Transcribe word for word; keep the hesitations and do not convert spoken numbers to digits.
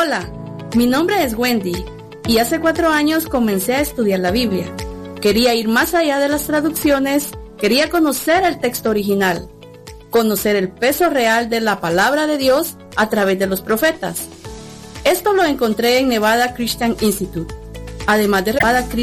Hola, mi nombre es Wendy y hace cuatro años comencé a estudiar la Biblia. Quería ir más allá de las traducciones, quería conocer el texto original, conocer el peso real de la palabra de Dios a través de los profetas. Esto lo encontré en Nevada Christian Institute. Además de Nevada